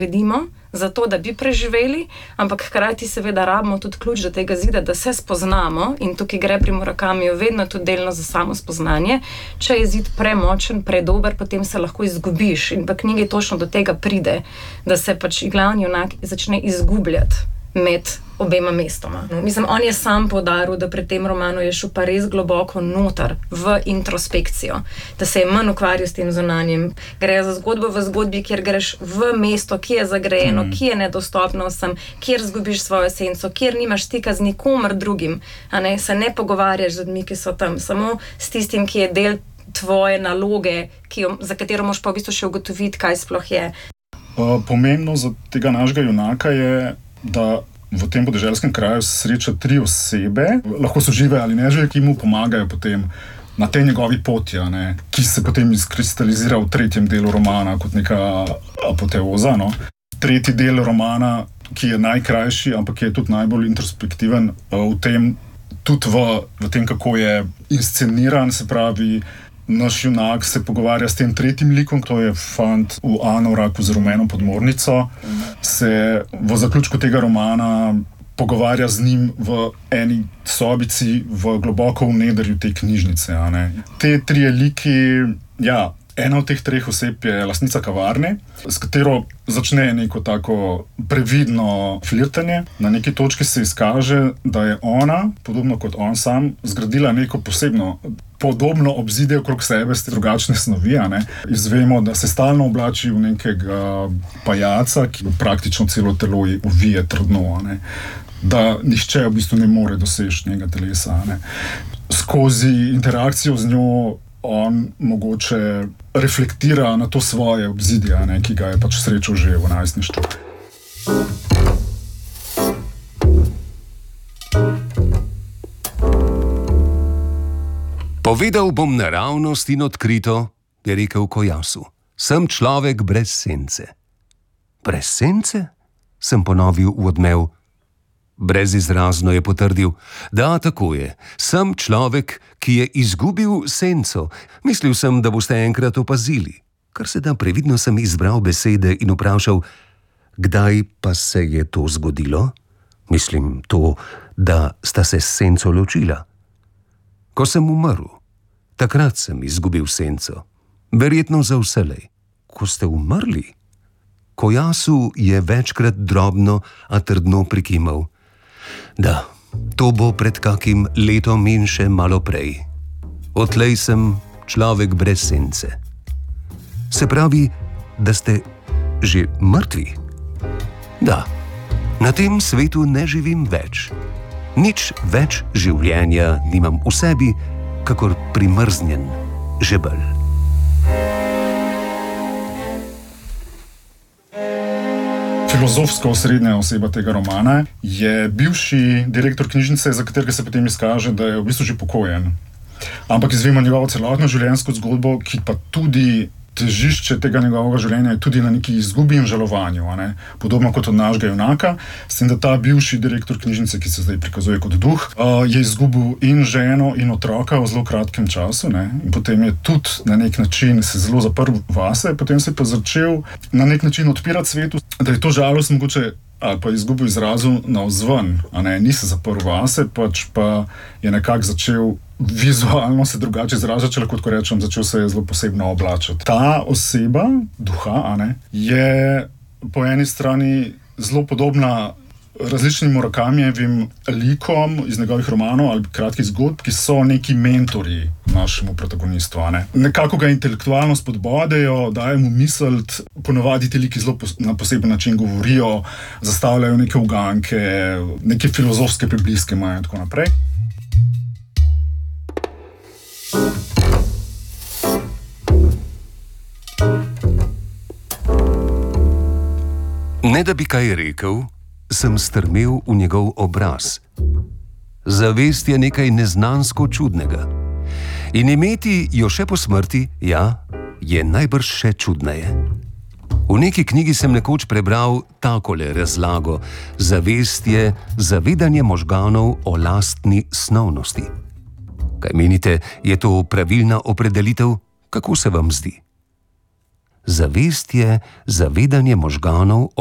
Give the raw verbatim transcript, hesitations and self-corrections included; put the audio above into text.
naredimo, zato da bi preživeli, ampak hkrati seveda rabimo tudi ključ do tega zida, da se spoznamo in tukaj gre pri Murakamiju vedno tudi delno za samo spoznanje. Če je zid premočen, predober, potem se lahko izgubiš in v knjigi točno do tega pride, da se pač glavni junak začne izgubljati med obema mestoma. Mislim, on je sam poudaril, da pri tem romanu je šel pa res globoko noter v introspekcijo, da se je manj ukvarjal s tem zunanjem. Gre za zgodbo v zgodbi, kjer greš v mesto, ki je zagrajeno, mm. ki je nedostopno vsem, kjer zgubiš svojo esenco, kjer nimaš stika z nikomer drugim, a ne, se ne pogovarjaš z ljudmi, ki so tam, samo s tistim, ki je del tvoje naloge, ki jo, za katero moš pa v bistvu še ugotoviti, kaj sploh je. Uh, pomembno za tega našega junaka je, da v tem podeželskem kraju sreča tri osebe, lahko so žive ali ne žive, ki mu pomagajo potem na tej njegovi poti, ne, ki se potem izkristalizira v tretjem delu romana kot neka apoteoza. No. Tretji del romana, ki je najkrajši, ampak je tudi najbolj introspektiven v tem, tudi v, v tem, kako je insceniran, se pravi, naš junak se pogovarja s tem tretjim likom, to je fant v anoraku z rumeno podmornico, se v zaključku tega romana pogovarja z njim v eni sobici v globoko v nedrju te knjižnice. A ne. Te trije liki, ja, ena od teh treh oseb je lastnica kavarne, s katero začne neko tako previdno flirtanje. Na neki točki se izkaže, da je ona, podobno kot on sam, zgradila neko posebno podobno obzidje okrog sebe s te drugačne snovi. A ne. Izvemo, da se stalno oblači v nekega pajaca, ki praktično celo telo uvije trdno, a ne. Da nihče v bistvu ne more doseči njega telesa. A ne. Skozi interakcijo z njo on mogoče reflektira na to svoje obzidje, a ne, ki ga je pač srečal že v najstništvu. Povedal bom naravnost in odkrito, je rekel Kojasu. Sem človek brez sence. Brez sence? Sem ponovil v odmev. Brezizrazno je potrdil, da tako je. Sem človek, ki je izgubil senco. Mislil sem, da boste enkrat opazili. Kar se da previdno sem izbral besede in vprašal, kdaj pa se je to zgodilo? Mislim to, da sta se s senco ločila. Ko sem umrl, takrat sem izgubil senco. Verjetno za vselej. Ko ste umrli? Kojasu je večkrat drobno, a trdno prikimal. Da, to bo pred kakim letom in še malo prej. Odtlej sem človek brez sence. Se pravi, da ste že mrtvi? Da, na tem svetu ne živim več. Nič več življenja nimam v sebi, kakor primrznjen žebelj. Filozofska osrednja oseba tega romana je bivši direktor knjižnice, za katerega se potem izkaže, da je v bistvu že pokojen. Ampak izvemo njegovo celotno življenjsko zgodbo, ki pa tudi težišče tega njegovega življenja je tudi na neki izgubi in žalovanju, a ne? Podobno kot od našega junaka, s tem, da ta bivši direktor knjižnice, ki se zdaj prikazuje kot duh, je izgubil in ženo in otroka v zelo kratkem času, ne? In potem je tudi na nek način se zelo zaprl vase, potem se je pa začel na nek način odpirati svetu, da je to žalost mogoče ali pa izgubil izrazu navzven, a ne, ni se zaprl vase, pač pa je nekako začel vizualno se drugače izražati, če lahko tako rečem, začel se je zelo posebno oblačiti. Ta oseba, duha, a ne, je po eni strani zelo podobna različnim Murakamijevim likom iz njegovih romanov ali kratkih zgodb, ki so neki mentorji našemu protagonistu. Ne? Nekako ga intelektualno spodbodejo, dajo mu misliti, ponovadi ti liki zelo pos- na poseben način govorijo, zastavljajo neke uganke, neke filozofske prebliske imajo in tako naprej. Ne da bi kaj rekel, sem strmel v njegov obraz. Zavest je nekaj neznansko čudnega. In imeti jo še po smrti, ja, je najbrž še čudneje. V neki knjigi sem nekoč prebral takole razlago. Zavest je zavedanje možganov o lastni snovnosti. Kaj menite, je to pravilna opredelitev? Kako se vam zdi? Zavest je zavedanje možganov